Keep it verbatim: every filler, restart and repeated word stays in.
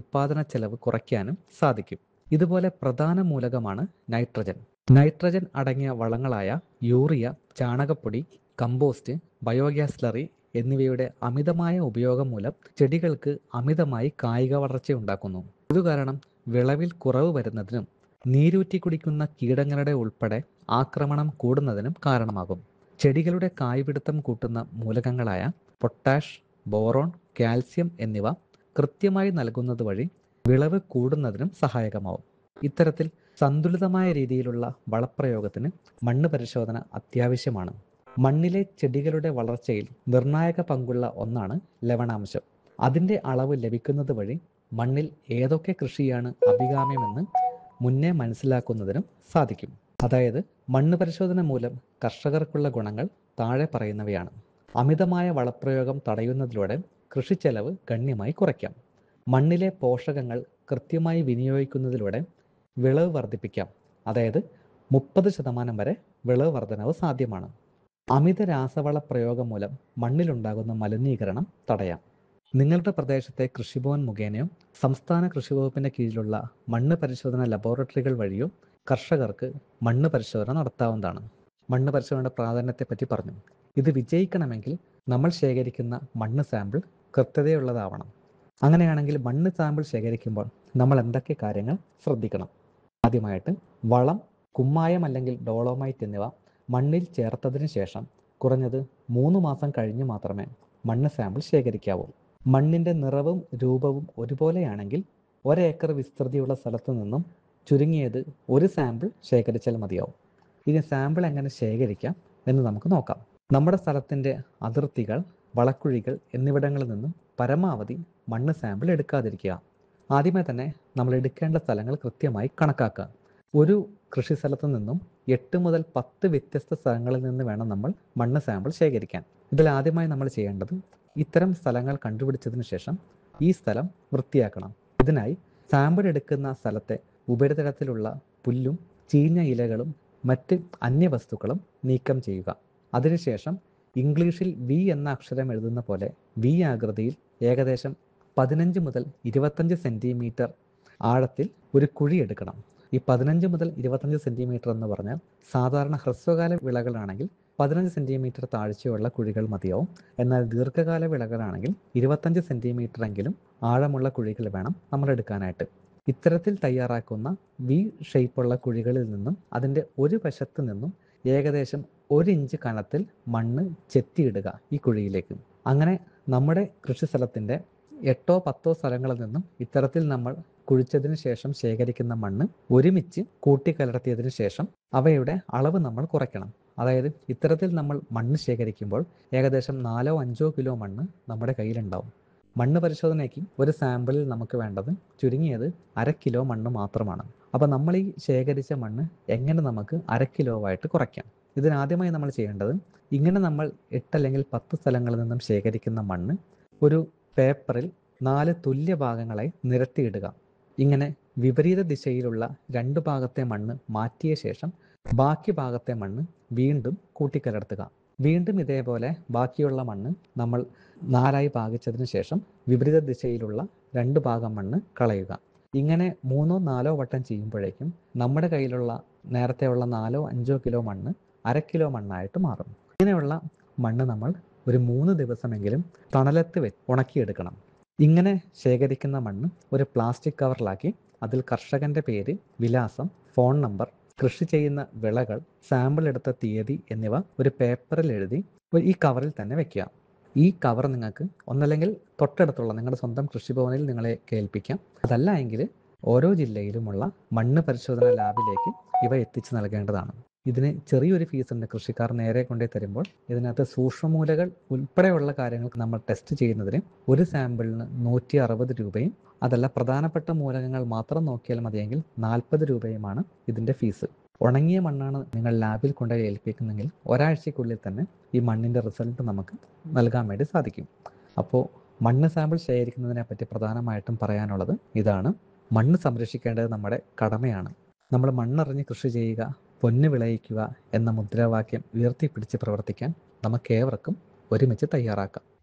ഉൽപാദന ചെലവ് കുറയ്ക്കാനും സാധിക്കും. ഇതുപോലെ പ്രധാന മൂലകമാണ് നൈട്രജൻ. നൈട്രജൻ അടങ്ങിയ വളങ്ങളായ യൂറിയ, ചാണകപ്പൊടി, കമ്പോസ്റ്റ്, ബയോഗ്യാസ് സ്ലറി എന്നിവയുടെ അമിതമായ ഉപയോഗം മൂലം ചെടികൾക്ക് അമിതമായി കായിക വളർച്ച ഉണ്ടാക്കുന്നു. ഇത് കാരണം വിളവിൽ കുറവ് വരുന്നതിനും നീരൂറ്റി കുടിക്കുന്ന കീടങ്ങളുടെ ഉൾപ്പെടെ ആക്രമണം കൂടുന്നതിനും കാരണമാകും. ചെടികളുടെ കായ്പിടുത്തം കൂട്ടുന്ന മൂലകങ്ങളായ പൊട്ടാഷ്, ബോറോൺ, കാൽസ്യം എന്നിവ കൃത്യമായി നൽകുന്നത് വഴി വിളവ് കൂടുന്നതിനും സഹായകമാവും. ഇത്തരത്തിൽ സന്തുലിതമായ രീതിയിലുള്ള വളപ്രയോഗത്തിന് മണ്ണ് പരിശോധന അത്യാവശ്യമാണ്. മണ്ണിലെ ചെടികളുടെ വളർച്ചയിൽ നിർണായക പങ്കുള്ള ഒന്നാണ് ലവണാംശം. അതിൻ്റെ അളവ് ലഭിക്കുന്നത് വഴി മണ്ണിൽ ഏതൊക്കെ കൃഷിയാണ് അഭികാമ്യമെന്ന് മുന്നേ മനസ്സിലാക്കുന്നതിനും സാധിക്കും. അതായത് മണ്ണ് പരിശോധന മൂലം കർഷകർക്കുള്ള ഗുണങ്ങൾ താഴെ പറയുന്നവയാണ്. അമിതമായ വളപ്രയോഗം തടയുന്നതിലൂടെ കൃഷി ചെലവ് ഗണ്യമായി കുറയ്ക്കാം. മണ്ണിലെ പോഷകങ്ങൾ കൃത്യമായി വിനിയോഗിക്കുന്നതിലൂടെ വിളവ് വർദ്ധിപ്പിക്കാം. അതായത് മുപ്പത് ശതമാനം വരെ വിളവ് വർധനവ് സാധ്യമാണ്. അമിത രാസവള പ്രയോഗം മൂലം മണ്ണിലുണ്ടാകുന്ന മലിനീകരണം തടയാം. നിങ്ങളുടെ പ്രദേശത്തെ കൃഷിഭവൻ മുഖേനയോ സംസ്ഥാന കൃഷി വകുപ്പിന്റെ കീഴിലുള്ള മണ്ണ് പരിശോധന ലബോറട്ടറികൾ വഴിയോ കർഷകർക്ക് മണ്ണ് പരിശോധന നടത്താവുന്നതാണ്. മണ്ണ് പരിശോധനയുടെ പ്രാധാന്യത്തെപ്പറ്റി പറഞ്ഞു. ഇത് വിജയിക്കണമെങ്കിൽ നമ്മൾ ശേഖരിക്കുന്ന മണ്ണ് സാമ്പിൾ കൃത്യതയുള്ളതാവണം. അങ്ങനെയാണെങ്കിൽ മണ്ണ് സാമ്പിൾ ശേഖരിക്കുമ്പോൾ നമ്മൾ എന്തൊക്കെ കാര്യങ്ങൾ ശ്രദ്ധിക്കണം? ആദ്യമായിട്ട് വളം, കുമ്മായം അല്ലെങ്കിൽ ഡോളോമൈറ്റ് എന്നിവ മണ്ണിൽ ചേർത്തതിന് ശേഷം കുറഞ്ഞത് മൂന്ന് മാസം കഴിഞ്ഞ് മാത്രമേ മണ്ണ് സാമ്പിൾ ശേഖരിക്കാവൂ. മണ്ണിൻ്റെ നിറവും രൂപവും ഒരുപോലെയാണെങ്കിൽ ഒരേക്കർ വിസ്തൃതിയുള്ള സ്ഥലത്തു നിന്നും ചുരുങ്ങിയത് ഒരു സാമ്പിൾ ശേഖരിച്ചാൽ മതിയാവും. ഇനി സാമ്പിൾ എങ്ങനെ ശേഖരിക്കാം എന്ന് നമുക്ക് നോക്കാം. നമ്മുടെ സ്ഥലത്തിൻ്റെ അതിർത്തികൾ, വളക്കുഴികൾ എന്നിവിടങ്ങളിൽ നിന്നും പരമാവധി മണ്ണ് സാമ്പിൾ എടുക്കാതിരിക്കുക. ആദ്യമേ തന്നെ നമ്മൾ എടുക്കേണ്ട സ്ഥലങ്ങൾ കൃത്യമായി കണക്കാക്കുക. ഒരു കൃഷി സ്ഥലത്തു നിന്നും എട്ട് മുതൽ പത്ത് വ്യത്യസ്ത സ്ഥലങ്ങളിൽ നിന്ന് വേണം നമ്മൾ മണ്ണ് സാമ്പിൾ ശേഖരിക്കാൻ. ഇതിൽ ആദ്യമായി നമ്മൾ ചെയ്യേണ്ടത് ഇത്തരം സ്ഥലങ്ങൾ കണ്ടുപിടിച്ചതിന് ശേഷം ഈ സ്ഥലം വൃത്തിയാക്കണം. ഇതിനായി സാമ്പിൾ എടുക്കുന്ന സ്ഥലത്തെ ഉപരിതലത്തിലുള്ള പുല്ലും ചീഞ്ഞ ഇലകളും മറ്റ് അന്യവസ്തുക്കളും നീക്കം ചെയ്യുക. അതിനുശേഷം ഇംഗ്ലീഷിൽ വി എന്ന അക്ഷരം എഴുതുന്ന പോലെ വി ആകൃതിയിൽ ഏകദേശം പതിനഞ്ച് മുതൽ ഇരുപത്തഞ്ച് സെൻറ്റിമീറ്റർ ആഴത്തിൽ ഒരു കുഴി എടുക്കണം. ഈ പതിനഞ്ച് മുതൽ ഇരുപത്തഞ്ച് സെൻറ്റിമീറ്റർ എന്ന് പറഞ്ഞാൽ സാധാരണ ഹ്രസ്വകാല വിളകളാണെങ്കിൽ പതിനഞ്ച് സെൻറ്റിമീറ്റർ താഴ്ചയുള്ള കുഴികൾ മതിയാവും. എന്നാൽ ദീർഘകാല വിളകളാണെങ്കിൽ ഇരുപത്തഞ്ച് സെൻറ്റിമീറ്റർ എങ്കിലും ആഴമുള്ള കുഴികൾ വേണം നമ്മൾ എടുക്കാനായിട്ട്. ഇത്തരത്തിൽ തയ്യാറാക്കുന്ന വി ഷേപ്പുള്ള കുഴികളിൽ നിന്നും അതിൻ്റെ ഒരു വശത്ത് നിന്നും ഏകദേശം ഒരു ഇഞ്ച് കനത്തിൽ മണ്ണ് ചെത്തിയിടുക ഈ കുഴിയിലേക്ക്. അങ്ങനെ നമ്മുടെ കൃഷി സ്ഥലത്തിൻ്റെ എട്ടോ പത്തോ സ്ഥലങ്ങളിൽ നിന്നും ഇത്തരത്തിൽ നമ്മൾ കുഴിച്ചതിന് ശേഷം ശേഖരിക്കുന്ന മണ്ണ് ഒരുമിച്ച് കൂട്ടിക്കലർത്തിയതിനു ശേഷം അവയുടെ അളവ് നമ്മൾ കുറയ്ക്കണം. അതായത് ഇത്തരത്തിൽ നമ്മൾ മണ്ണ് ശേഖരിക്കുമ്പോൾ ഏകദേശം നാലോ അഞ്ചോ കിലോ മണ്ണ് നമ്മുടെ കയ്യിലുണ്ടാവും. മണ്ണ് പരിശോധനയ്ക്ക് ഒരു സാമ്പിളിൽ നമുക്ക് വേണ്ടത് ചുരുങ്ങിയത് അര കിലോ മണ്ണ് മാത്രമാണ്. അപ്പോൾ നമ്മൾ ഈ ശേഖരിച്ച മണ്ണ് എങ്ങനെ നമുക്ക് അര കിലോ ആയിട്ട് കുറയ്ക്കാം? ഇതിനാദ്യമായി നമ്മൾ ചെയ്യേണ്ടത് ഇങ്ങനെ നമ്മൾ എട്ട് അല്ലെങ്കിൽ പത്ത് സ്ഥലങ്ങളിൽ നിന്നും ശേഖരിക്കുന്ന മണ്ണ് ഒരു പേപ്പറിൽ നാല് തുല്യ ഭാഗങ്ങളായി നിരത്തിയിടുക. ഇങ്ങനെ വിപരീത ദിശയിലുള്ള രണ്ട് ഭാഗത്തെ മണ്ണ് മാറ്റിയ ശേഷം ബാക്കി ഭാഗത്തെ മണ്ണ് വീണ്ടും കൂട്ടിക്കലർത്തുക. വീണ്ടും ഇതേപോലെ ബാക്കിയുള്ള മണ്ണ് നമ്മൾ നാലായി ഭാഗിച്ചതിന് ശേഷം വിപരീത ദിശയിലുള്ള രണ്ട് ഭാഗം മണ്ണ് കളയുക. ഇങ്ങനെ മൂന്നോ നാലോ വട്ടം ചെയ്യുമ്പോഴേക്കും നമ്മുടെ കയ്യിലുള്ള നേരത്തെ ഉള്ള നാലോ അഞ്ചോ കിലോ മണ്ണ് അര കിലോ മണ്ണായിട്ട് മാറും. ഇങ്ങനെയുള്ള മണ്ണ് നമ്മൾ ഒരു മൂന്ന് ദിവസമെങ്കിലും തണലത്ത് വെച്ച് ഉണക്കിയെടുക്കണം. ഇങ്ങനെ ശേഖരിക്കുന്ന മണ്ണ് ഒരു പ്ലാസ്റ്റിക് കവറിലാക്കി അതിൽ കർഷകന്റെ പേര്, വിലാസം, ഫോൺ നമ്പർ, കൃഷി ചെയ്യുന്ന വിളകൾ, സാമ്പിൾ എടുത്ത തീയതി എന്നിവ ഒരു പേപ്പറിൽ എഴുതി ഈ കവറിൽ തന്നെ വെക്കുക. ഈ കവർ നിങ്ങൾക്ക് ഒന്നല്ലെങ്കിൽ തൊട്ടടുത്തുള്ള നിങ്ങളുടെ സ്വന്തം കൃഷിഭവനിൽ നിങ്ങളെ കേൾപ്പിക്കാം. അതല്ല എങ്കിൽ ഓരോ ജില്ലയിലുമുള്ള മണ്ണ് പരിശോധന ലാബിലേക്ക് ഇവ എത്തിച്ചു നൽകേണ്ടതാണ്. ഇതിന് ചെറിയൊരു ഫീസ് ഉണ്ട്. കൃഷിക്കാർ നേരെ കൊണ്ടേ തരുമ്പോൾ ഇതിനകത്ത് സൂക്ഷ്മമൂലകൾ ഉൾപ്പെടെയുള്ള കാര്യങ്ങൾ നമ്മൾ ടെസ്റ്റ് ചെയ്യുന്നതിന് ഒരു സാമ്പിളിന് നൂറ്റി അറുപത് രൂപയും അതല്ല പ്രധാനപ്പെട്ട മൂലകങ്ങൾ മാത്രം നോക്കിയാൽ മതിയെങ്കിൽ നാൽപ്പത് രൂപയുമാണ് ഇതിൻ്റെ ഫീസ്. ഉണങ്ങിയ മണ്ണാണ് നിങ്ങൾ ലാബിൽ കൊണ്ടുപോയി ഏൽപ്പിക്കുന്നെങ്കിൽ ഒരാഴ്ചക്കുള്ളിൽ തന്നെ ഈ മണ്ണിൻ്റെ റിസൾട്ട് നമുക്ക് നൽകാൻ വേണ്ടി സാധിക്കും. അപ്പോൾ മണ്ണ് സാമ്പിൾ ശേഖരിക്കുന്നതിനെ പറ്റി പ്രധാനമായിട്ടും പറയാനുള്ളത് ഇതാണ്. മണ്ണ് സംരക്ഷിക്കേണ്ടത് നമ്മുടെ കടമയാണ്. നമ്മൾ മണ്ണറിഞ്ഞ് കൃഷി ചെയ്യുക, പൊന്ന് വിളയിക്കുക എന്ന മുദ്രാവാക്യം ഉയർത്തിപ്പിടിച്ച് പ്രവർത്തിക്കാൻ നമുക്കേവർക്കും ഒരുമിച്ച് തയ്യാറാക്കാം.